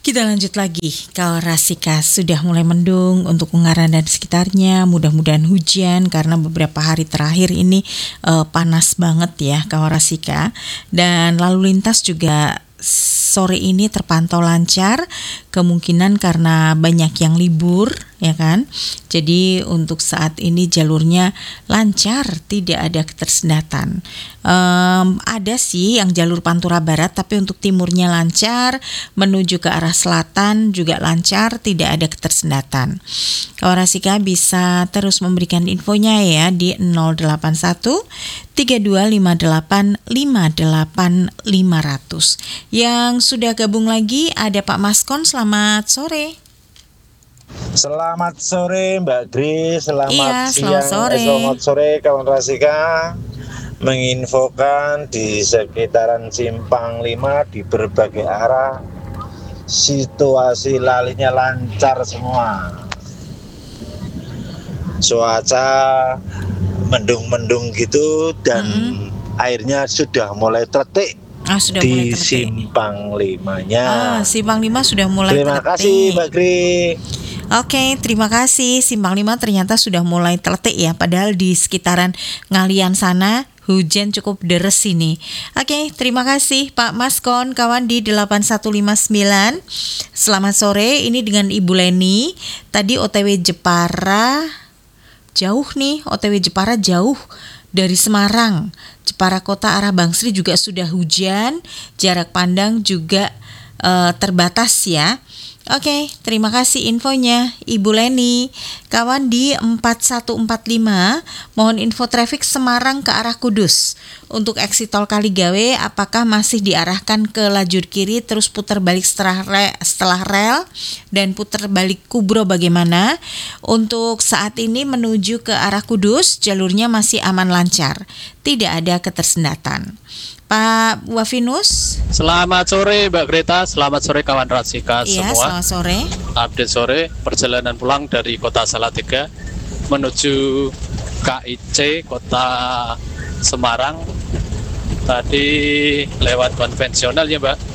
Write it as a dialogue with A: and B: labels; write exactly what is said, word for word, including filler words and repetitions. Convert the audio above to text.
A: Kita lanjut lagi. Kalau Rasika sudah mulai mendung untuk Ungaran dan sekitarnya, mudah-mudahan hujan karena beberapa hari terakhir ini uh, panas banget ya Kalau Rasika. Dan lalu lintas juga sore ini terpantau lancar, kemungkinan karena banyak yang libur ya kan. Jadi untuk saat ini jalurnya lancar, tidak ada ketersendatan. Um, ada sih yang jalur Pantura Barat, tapi untuk timurnya lancar, menuju ke arah selatan juga lancar, tidak ada ketersendatan. Kalau Rasika bisa terus memberikan infonya ya di nol delapan satu tiga dua lima delapan lima delapan lima nol nol. Yang sudah gabung lagi ada Pak Maskon, selamat sore.
B: Selamat sore Mbak Gri, selamat
A: Iya,
B: siang,
A: selamat sore.
B: eh, selamat sore kawan Rasika. Menginfokan di sekitaran Simpang lima di berbagai arah situasi lalainya lancar semua. Cuaca mendung-mendung gitu dan
A: Mm-mm.
B: airnya sudah mulai tertik
A: Ah, sudah
B: di
A: mulai tertik.
B: Simpang limanya.
A: Ah, Simpang lima sudah mulai
B: Terima
A: tertik.
B: kasih Mbak Gri.
A: Oke, terima kasih. Simpang lima ternyata sudah mulai tertik ya, padahal di sekitaran Ngalian sana hujan cukup deres ini. Oke, terima kasih Pak Maskon, kawan di delapan satu lima sembilan. Selamat sore, ini dengan Ibu Leni. Tadi O T W Jepara jauh nih, O T W Jepara jauh dari Semarang. Jepara Kota arah Bangsri juga sudah hujan, jarak pandang juga uh, terbatas ya. Oke, terima kasih infonya Ibu Leni. Kawan di empat satu empat lima, mohon info traffic Semarang ke arah Kudus. Untuk exit tol Kaligawe, apakah masih diarahkan ke lajur kiri terus putar balik setelah, re, setelah rel dan putar balik Kubro bagaimana? Untuk saat ini menuju ke arah Kudus, jalurnya masih aman lancar, tidak ada ketersendatan. Pak Wafinus.
C: Selamat sore Mbak Greta, selamat sore kawan Rasika
A: Iya,
C: semua.
A: Selamat sore.
C: Update sore, perjalanan pulang dari kota Salatiga menuju K I C kota Semarang. Tadi lewat konvensional ya Mbak,